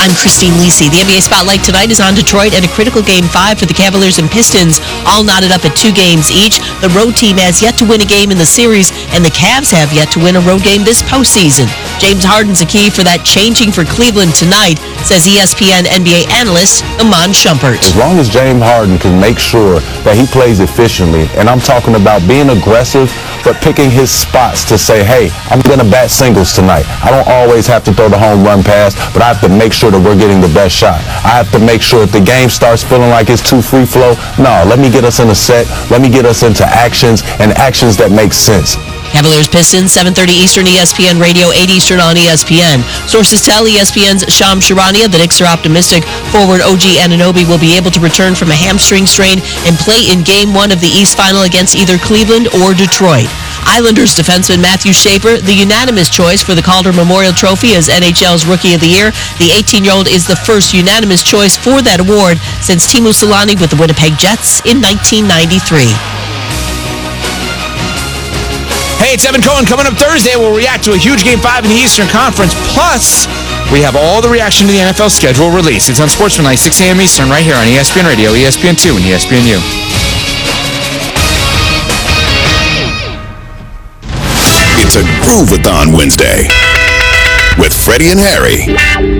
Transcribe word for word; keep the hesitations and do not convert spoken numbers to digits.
I'm Christine Lisi. The N B A Spotlight tonight is on Detroit and a critical Game five for the Cavaliers and Pistons, all knotted up at two games each. The road team has yet to win a game in the series, and the Cavs have yet to win a road game this postseason. James Harden's a key for that changing for Cleveland tonight, says E S P N N B A analyst Iman Shumpert. As long as James Harden can make sure that he plays efficiently, and I'm talking about being aggressive, but picking his spots to say, hey, I'm going to bat singles tonight. I don't always have to throw the home run pass, but I have to make sure that we're getting the best shot. I have to make sure if the game starts feeling like it's too free flow, no, let me get us in a set, let me get us into actions, and actions that make sense. Cavaliers Pistons, seven thirty Eastern, E S P N Radio, eight Eastern on E S P N. Sources tell E S P N's Shams Charania the Knicks are optimistic forward O G Anunoby will be able to return from a hamstring strain and play in Game one of the East Final against either Cleveland or Detroit. Islanders defenseman Matthew Schaefer, the unanimous choice for the Calder Memorial Trophy as N H L's Rookie of the Year. The eighteen-year-old is the first unanimous choice for that award since Teemu Selanne with the Winnipeg Jets in nineteen ninety-three. Hey, it's Evan Cohen. Coming up Thursday, we'll react to a huge Game five in the Eastern Conference. Plus, we have all the reaction to the N F L schedule release. It's on Sportsmanlike, six a.m. Eastern, right here on E S P N Radio, E S P N two, and E S P N U. It's a Groovathon Wednesday with Freddie and Harry.